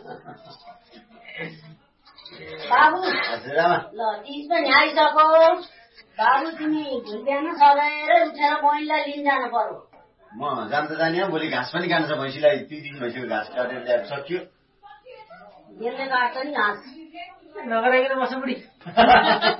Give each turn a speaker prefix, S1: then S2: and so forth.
S1: बाबु ल तिज पनि आइसक्यो बाबु तिमी भोलि बिहान सजाएर उठेर बहिनीलाई लिन जानु पर्यो
S2: म जान त जाने हो भोलि घाँस पनि खान्छ भैँसीलाई 3 दिन भइसक्यो घाँस काटेर ल्याएर सक्यो
S1: यसले काट्छ नि घाँस
S3: नगराइकन बस्नु बुढी